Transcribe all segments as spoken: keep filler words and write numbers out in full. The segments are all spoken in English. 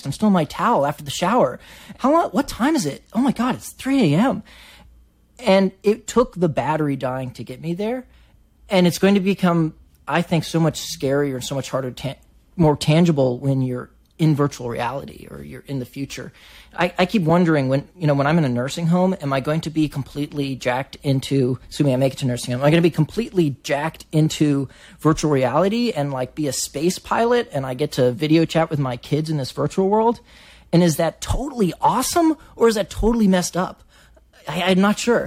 I'm still in my towel after the shower. How long? What time is it? Oh my God, it's three a.m. And it took the battery dying to get me there. And it's going to become, I think, so much scarier and so much harder, ta- more tangible when you're in virtual reality or you're in the future. I, I keep wondering when, you know, when I'm in a nursing home, am I going to be completely jacked into, assuming I make it to nursing home, am I going to be completely jacked into virtual reality and like be a space pilot and I get to video chat with my kids in this virtual world? And is that totally awesome or is that totally messed up? I, I'm not sure.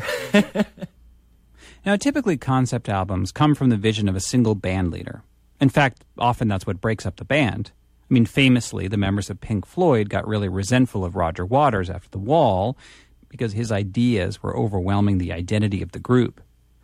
Now, typically concept albums come from the vision of a single band leader. In fact, often that's what breaks up the band. I mean, famously, the members of Pink Floyd got really resentful of Roger Waters after The Wall because his ideas were overwhelming the identity of the group.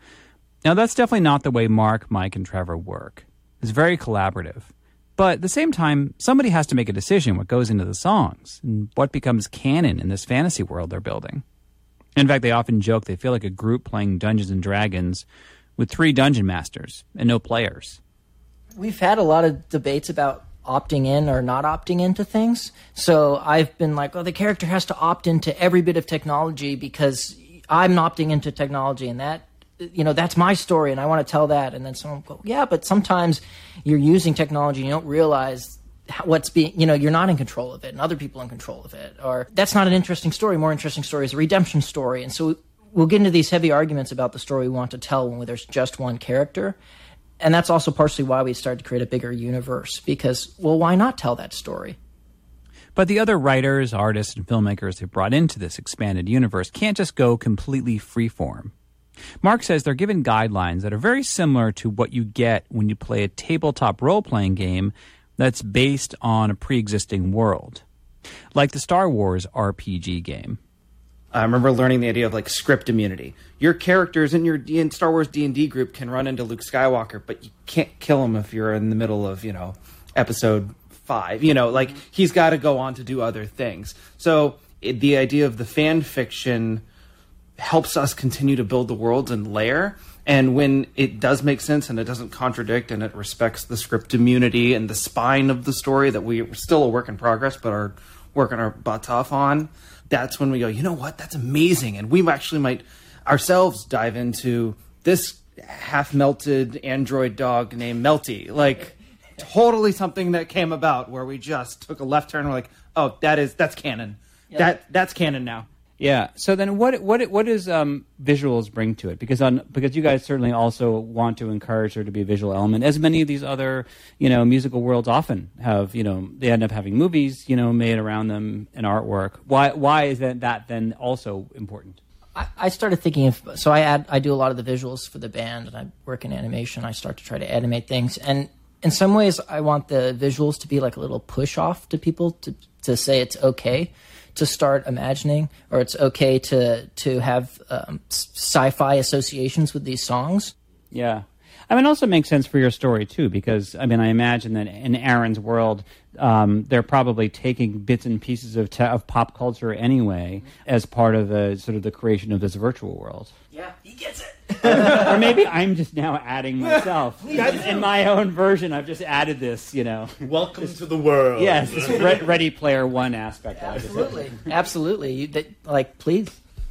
Now, that's definitely not the way Mark, Mike, and Trevor work. It's very collaborative. But at the same time, somebody has to make a decision what goes into the songs and what becomes canon in this fantasy world they're building. In fact, they often joke they feel like a group playing Dungeons and Dragons with three dungeon masters and no players. We've had a lot of debates about opting in or not opting into things. So I've been like, oh, the character has to opt into every bit of technology because I'm opting into technology and that, you know, that's my story and I want to tell that. And then someone will go, yeah, but sometimes you're using technology and you don't realize what's being, you know, you're not in control of it and other people are in control of it. Or that's not an interesting story. More interesting story is a redemption story. And so we'll get into these heavy arguments about the story we want to tell when there's just one character. And that's also partially why we started to create a bigger universe because, well, why not tell that story? But the other writers, artists, and filmmakers they brought into this expanded universe can't just go completely freeform. Mark says they're given guidelines that are very similar to what you get when you play a tabletop role-playing game that's based on a pre-existing world, like the Star Wars R P G game. I remember learning the idea of like script immunity. Your characters in your D- in Star Wars D and D group can run into Luke Skywalker, but you can't kill him if you're in the middle of, you know, episode five. You know, like he's got to go on to do other things. So it, the idea of the fan fiction helps us continue to build the worlds and layer. And when it does make sense and it doesn't contradict and it respects the script immunity and the spine of the story that we, we're still a work in progress, but are working our butts off on, that's when we go, you know what, that's amazing. And we actually might ourselves dive into this half-melted android dog named Melty. Like, totally something that came about where we just took a left turn and we're like, oh, that is, that's canon. Yeah. That That's canon now. Yeah. So then, what what what does um, visuals bring to it? Because on because you guys certainly also want to encourage there to be a visual element, as many of these other you know musical worlds often have. You know, they end up having movies you know made around them and artwork. Why why is that that then also important? I, I started thinking of so I add I do a lot of the visuals for the band, and I work in animation. I start to try to animate things, and in some ways, I want the visuals to be like a little push off to people to to say it's okay to start imagining, or it's okay to to have um, sci-fi associations with these songs. Yeah. I mean, it also makes sense for your story, too, because, I mean, I imagine that in Aaron's world, um, they're probably taking bits and pieces of, te- of pop culture anyway as part of the sort of the creation of this virtual world. Yeah, he gets it. Or maybe I'm just now adding myself. In my own version, I've just added this, you know. Welcome this, to the world. Yes, this re- Ready Player One aspect. Yeah, absolutely. Absolutely. You, that, like, please.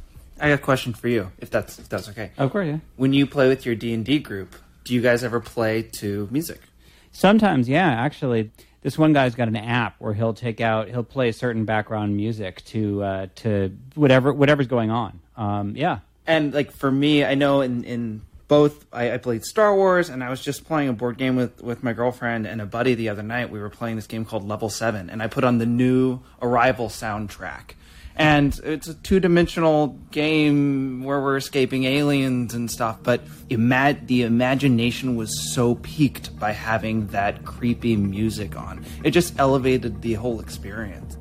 I got a question for you, if that's if that's okay. Of course, yeah. When you play with your D and D group, do you guys ever play to music? Sometimes, yeah, actually. This one guy's got an app where he'll take out, he'll play certain background music to uh, to whatever whatever's going on. Um, yeah. And like for me, I know in, in both, I, I played Star Wars, and I was just playing a board game with, with my girlfriend and a buddy the other night. We were playing this game called Level seven, and I put on the new Arrival soundtrack. And it's a two-dimensional game where we're escaping aliens and stuff, but ima- the imagination was so piqued by having that creepy music on. It just elevated the whole experience.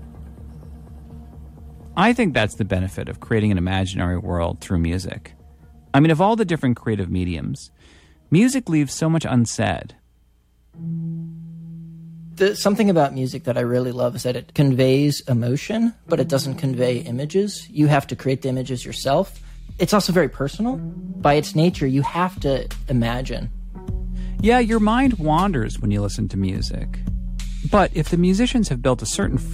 I think that's the benefit of creating an imaginary world through music. I mean, of all the different creative mediums, music leaves so much unsaid. The, something about music that I really love is that it conveys emotion, but it doesn't convey images. You have to create the images yourself. It's also very personal. By its nature, you have to imagine. Yeah, your mind wanders when you listen to music. But if the musicians have built a certain